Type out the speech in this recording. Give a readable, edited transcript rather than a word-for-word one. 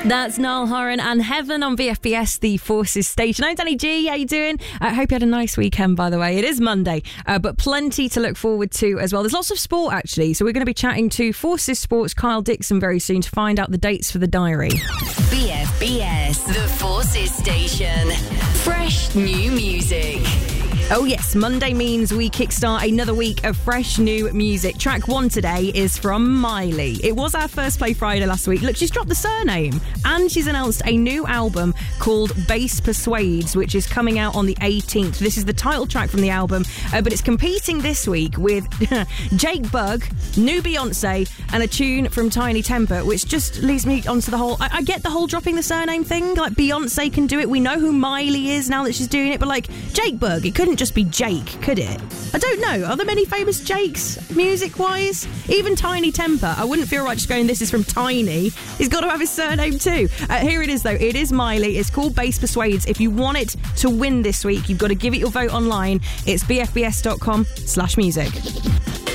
That's Niall Horan and Heaven on VFBS, the Forces station. I'm Danny G. How you doing? I hope you had a nice weekend, by the way. It is Monday, but plenty to look forward to as well. There's lots of sport, actually. So we're going to be chatting to Forces Sports' Kyle Dixon very soon to find out the dates for the diary. VFBS, the Forces station. Fresh new music. Oh yes, Monday means we kickstart another week of fresh new music. Track 1 today is from Miley. It was our first play Friday last week. Look, she's dropped the surname and she's announced a new album called Bass Persuades, which is coming out on the 18th. This is the title track from the album, but it's competing this week with Jake Bugg, new Beyonce, and a tune from Tiny Temper, which just leads me onto the whole... I get the whole dropping the surname thing. Like, Beyonce can do it. We know who Miley is now that she's doing it, but like, Jake Bugg, it couldn't just be Jake, could it? I don't know. Are there many famous Jakes, music-wise? Even Tiny Temper. I wouldn't feel right just going, this is from Tiny. He's got to have his surname too. Here it is, though. It is Miley. It's called Bass Persuades. If you want it to win this week, you've got to give it your vote online. It's bfbs.com/music.